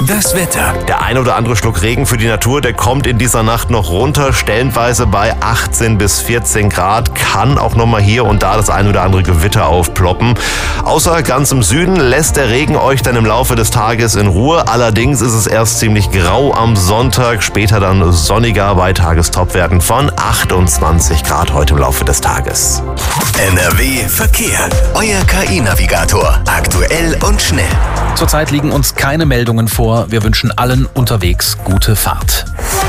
Das Wetter. Der ein oder andere Schluck Regen für die Natur, der kommt in dieser Nacht noch runter, stellenweise bei 18 bis 14 Grad, kann auch nochmal hier und da das ein oder andere Gewitter aufploppen. Außer ganz im Süden lässt der Regen euch dann im Laufe des Tages in Ruhe. Allerdings ist es erst ziemlich grau am Sonntag, später dann sonniger bei Tagestopwerten von 28 Grad heute im Laufe des Tages. NRW Verkehr. Euer KI-Navigator. Aktuell und schnell. Zurzeit liegen uns keine Meldungen vor. Wir wünschen allen unterwegs gute Fahrt.